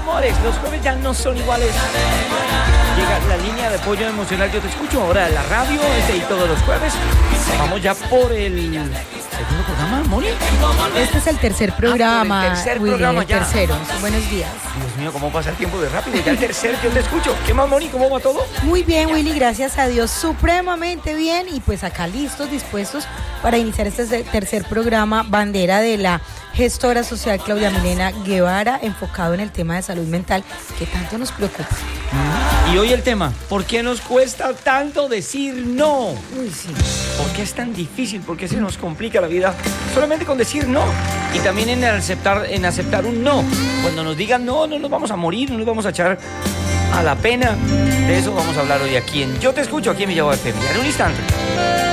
amores, los jueves ya no son iguales. Llega la línea de apoyo emocional, yo te escucho ahora en la radio, y todos los jueves. Vamos ya por el segundo programa, Moni. Este es el tercer programa, el tercer Willy, programa el ya. tercero. Buenos días. Dios mío, cómo pasa el tiempo de rápido. Ya el tercer, yo te escucho. ¿Qué más, Moni? ¿Cómo va todo? Muy bien, Willy, gracias a Dios, supremamente bien. Y pues acá listos, dispuestos para iniciar este tercer programa, bandera de la gestora social Claudia Milena Guevara, enfocado en el tema de salud mental que tanto nos preocupa. Y hoy el tema, ¿por qué nos cuesta tanto decir no? Uy, sí. ¿Por qué es tan difícil? ¿Por qué se nos complica la vida solamente con decir no? Y también en aceptar un no. Cuando nos digan no, no nos vamos a morir, no nos vamos a echar a la pena. De eso vamos a hablar hoy aquí en Yo Te Escucho, aquí en Villavo FM. En un instante.